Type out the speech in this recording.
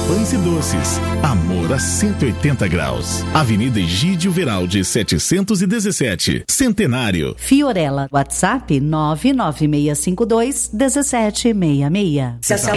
Pães e Doces. Amor a 180 graus. Avenida Egídio Veraldi, 717. Centenário. Fiorella, WhatsApp 996521766.